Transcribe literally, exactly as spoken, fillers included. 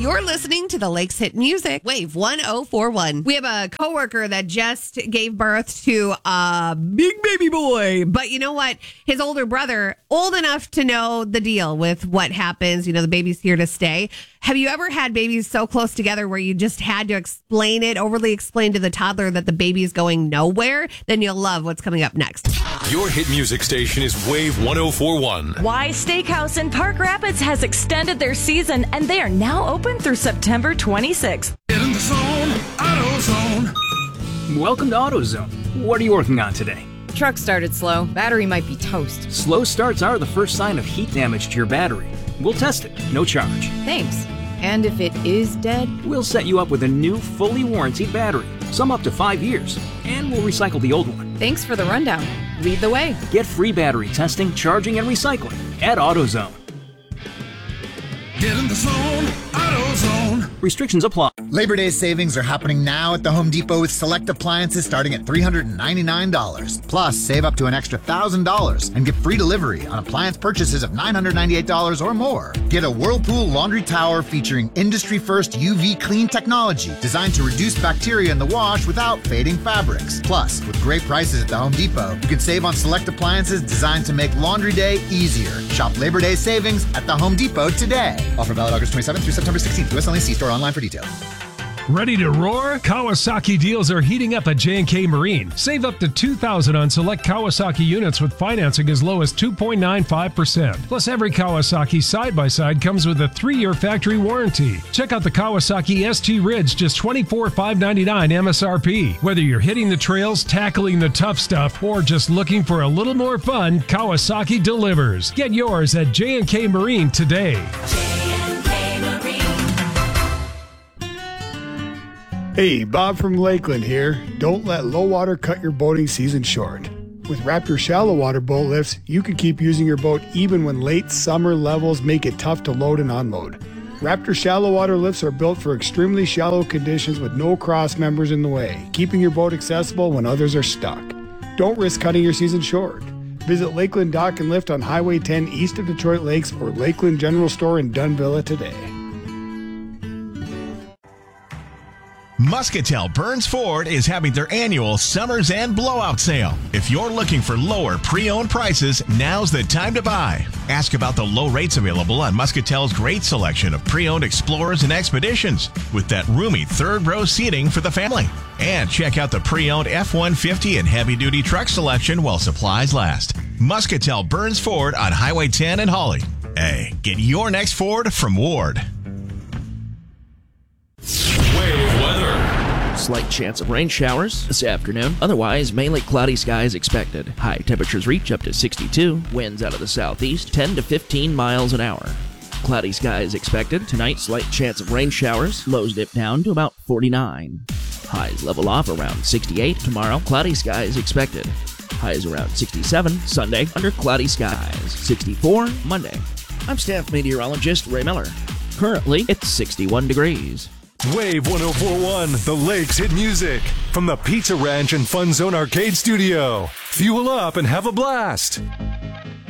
You're listening to the Lakes Hit Music, Wave one oh four one. We have a coworker that just gave birth to a big baby boy. But you know what? His older brother, old enough to know the deal with what happens. You know, the baby's here to stay. Have you ever had babies so close together where you just had to explain it, overly explain to the toddler that the baby's going nowhere? Then you'll love what's coming up next. Your hit music station is Wave one oh four one. Why Steakhouse in Park Rapids has extended their season, and they are now open through September twenty-sixth. Get in the zone, AutoZone. Welcome to AutoZone. What are you working on today? Truck started slow. Battery might be toast. Slow starts are the first sign of heat damage to your battery. We'll test it, no charge. Thanks. And if it is dead? We'll set you up with a new, fully warranted battery, some up to five years, and we'll recycle the old one. Thanks for the rundown. Lead the way. Get free battery testing, charging, and recycling at AutoZone. Get in the zone, AutoZone. Restrictions apply. Labor Day savings are happening now at the Home Depot with select appliances starting at three hundred ninety-nine dollars. Plus, save up to an extra one thousand dollars and get free delivery on appliance purchases of nine hundred ninety-eight dollars or more. Get a Whirlpool laundry tower featuring industry-first U V clean technology designed to reduce bacteria in the wash without fading fabrics. Plus, with great prices at the Home Depot, you can save on select appliances designed to make laundry day easier. Shop Labor Day savings at the Home Depot today. Offer valid August twenty-seventh through September sixteenth. U S only. See store online for details. Ready to roar? Kawasaki deals are heating up at J and K Marine. Save up to two thousand dollars on select Kawasaki units with financing as low as two point nine five percent. Plus, every Kawasaki side-by-side comes with a three-year factory warranty. Check out the Kawasaki S G Ridge, just twenty-four thousand five hundred ninety-nine dollars M S R P. Whether you're hitting the trails, tackling the tough stuff, or just looking for a little more fun, Kawasaki delivers. Get yours at J and K Marine today. Hey, Bob from Lakeland here. Don't let low water cut your boating season short. With Raptor shallow water boat lifts, you can keep using your boat even when late summer levels make it tough to load and unload. Raptor shallow water lifts are built for extremely shallow conditions with no cross members in the way, keeping your boat accessible when others are stuck. Don't risk cutting your season short. Visit Lakeland Dock and Lift on Highway ten east of Detroit Lakes or Lakeland General Store in Dunvilla today. Muscatel Burns Ford is having their annual Summers End Blowout Sale. If you're looking for lower pre-owned prices, now's the time to buy. Ask about the low rates available on Muscatel's great selection of pre-owned Explorers and Expeditions with that roomy third row seating for the family. And check out the pre-owned F one fifty and heavy-duty truck selection while supplies last. Muscatel Burns Ford on Highway ten in Hawley. Hey, get your next Ford from Ward. Wave weather. Slight chance of rain showers this afternoon. Otherwise, mainly cloudy skies expected. High temperatures reach up to sixty-two. Winds out of the southeast, ten to fifteen miles an hour. Cloudy skies expected. Tonight, slight chance of rain showers. Lows dip down to about forty-nine. Highs level off around sixty-eight. Tomorrow, cloudy skies expected. Highs around sixty-seven. Sunday, under cloudy skies. sixty-four Monday. I'm staff meteorologist Ray Miller. Currently, it's sixty-one degrees. Wave one oh four one, the Lakes Hit Music. From the Pizza Ranch and Fun Zone Arcade Studio. Fuel up and have a blast.